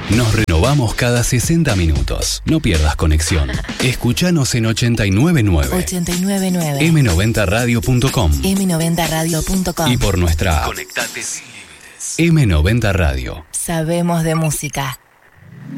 Nos renovamos cada 60 minutos. No pierdas conexión. Escuchanos en 899. 899. M90radio.com. M90radio.com. Y por nuestra app. Conectate sin límites. M90 Radio. Sabemos de música.